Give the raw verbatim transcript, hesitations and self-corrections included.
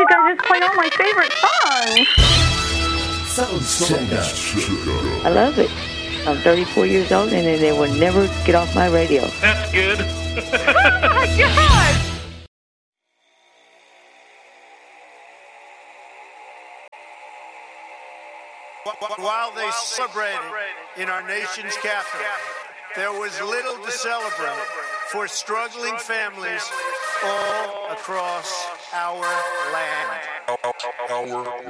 you guys just played all my favorite songs. Sound I love it. I'm thirty-four years old and they will never get off my radio. That's good. Oh my God! While they celebrated in our nation's capital, there was little to celebrate for struggling families all across our land.